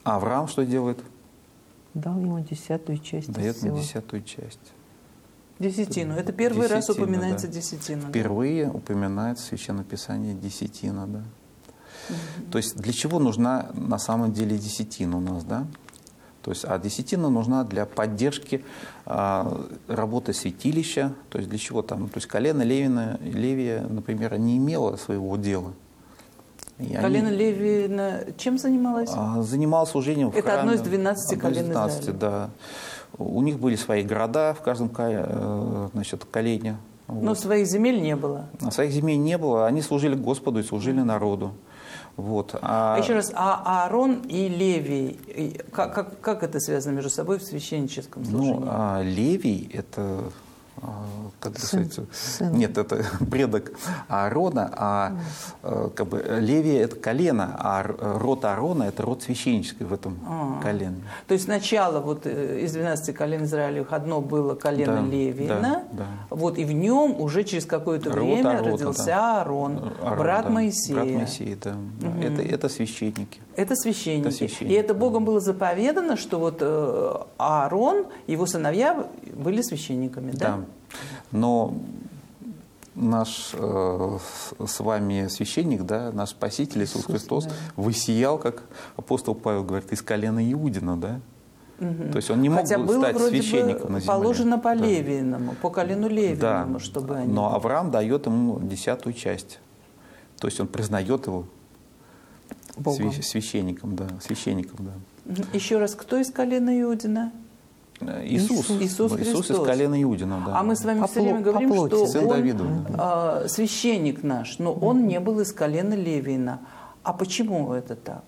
А Авраам что делает? Дал ему 10-ю часть. Дает ему 10-ю часть. Десятину. Это первый раз упоминается десятина. Впервые упоминается в Священном Писании десятина, да. То есть для чего нужна на самом деле десятина у нас, да? То есть, а десятина нужна для поддержки работы святилища. То есть для чего там? То есть колено Левия, например, не имело своего дела. Колено Левина чем занималось? Занималось служением в храме. Это одно из 12 колен Израиля. Да. У них были свои города в каждом значит, колене. Но своих земель не было. Своих земель не было. Они служили Господу и служили народу. Вот. Еще раз, Аарон и Левий, как это связано между собой в священническом служении? Ну, Левий – это, как бы сказать, нет, это предок Аарона, как бы Левий – это колено, а род Аарона – это род священнический в этом колене. То есть сначала вот из 12 колен Израилевых одно было колено Левина, вот, и в нем уже через какое-то время родился Аарон, брат Моисея. Брат Моисея, да. Это священники. Это священники. И это Богом было заповедано, что вот Аарон, его сыновья были священниками, да? Да. Но наш с вами священник, да, наш Спаситель Иисус Христос, воссиял, как апостол Павел говорит, из колена Иудина, да? То есть он не мог стать священником на земле. Положено по Левиному, по колену Левиному, чтобы они... Но Авраам дает ему 10-ю часть. То есть он признает его священником, да. Еще раз, кто из колена Иудина? Иисус из колена Иудина, да. А мы с вами все время говорим, что он священник наш, но он не был из колена Левина. А почему это так?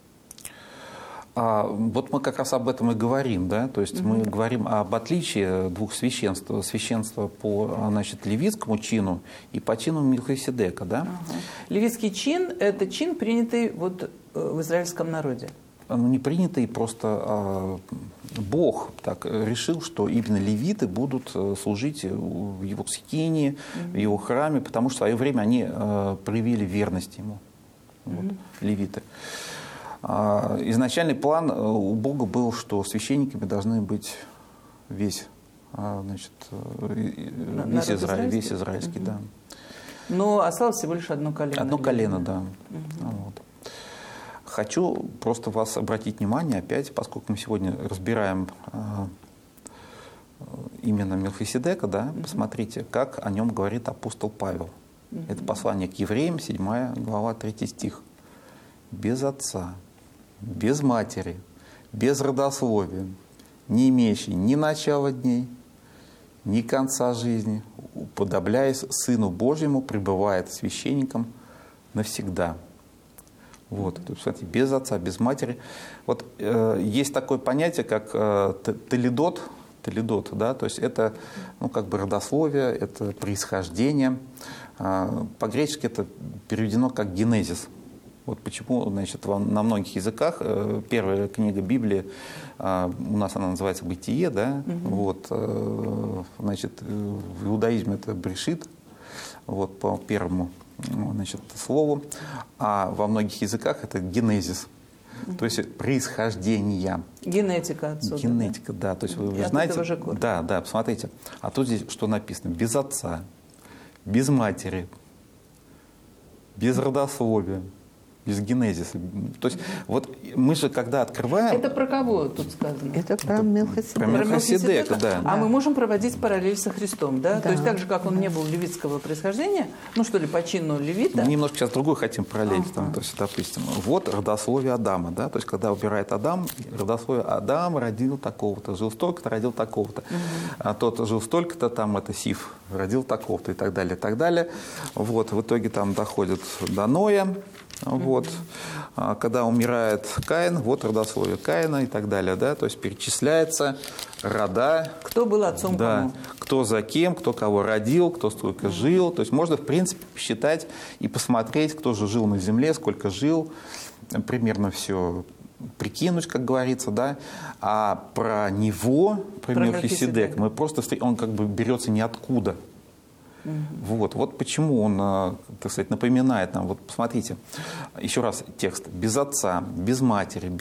Вот мы как раз об этом и говорим, да, то есть мы говорим об отличии двух священств, священства по, значит, левитскому чину и по чину Мелхиседека, да. Левитский чин – это чин, принятый вот в израильском народе. Не принятый, просто Бог так решил, что именно левиты будут служить в его скинии, в его храме, потому что в свое время они проявили верность ему, вот, левиты. Изначальный план у Бога был, что священниками должны быть весь израильский, да. Но осталось всего лишь одно колено. Одно колено, да. Вот. Хочу просто вас обратить внимание опять, поскольку мы сегодня разбираем именно Мелхиседека, да, посмотрите, как о нем говорит апостол Павел. Это послание к евреям, 7 глава, 3 стих. «Без отца, без матери, без родословия, не имеющий ни начала дней, ни конца жизни, уподобляясь Сыну Божьему, пребывает священником навсегда». Вот, смотрите, без отца, без матери. Вот есть такое понятие, как телидот, да, то есть это, ну, как бы родословие, это происхождение. По-гречески это переведено как генезис. Вот почему, значит, на многих языках первая книга Библии, у нас она называется «Бытие», да, вот, значит, в иудаизме это Брешит, вот, по первому, значит, слову, а во многих языках это генезис, то есть происхождение. Генетика отсюда. Генетика, да, то есть вы знаете, да, посмотрите, а тут здесь что написано: без отца, без матери, без родословия, без генезиса. То есть вот мы же когда открываем... Это про кого тут сказано? Это про Мелхиседека. Про Мелхиседека, да. А мы можем проводить параллель со Христом, да? То есть так же, как он не был левитского происхождения, ну что ли, по чину левита. Мы немножко сейчас другую хотим параллель. Там, то есть, допустим, вот родословие Адама, да? То есть когда убирает Адам, родословие Адам родил такого-то, жил столько-то, родил такого-то. А тот жил столько-то, там это Сиф, родил такого-то и так далее, и так далее. Вот, в итоге там доходит до Ноя. Вот. Когда умирает Каин, вот родословие Каина и так далее, да, то есть перечисляется рода. Кто был отцом кому? Кто за кем, кто кого родил, кто сколько жил. То есть можно, в принципе, посчитать и посмотреть, кто же жил на земле, сколько жил, примерно все прикинуть, как говорится, да. А про него, про Мелхиседека, мы просто, он как бы берется ниоткуда. Вот почему он, так сказать, напоминает нам. Вот посмотрите, еще раз текст. Без отца, без матери,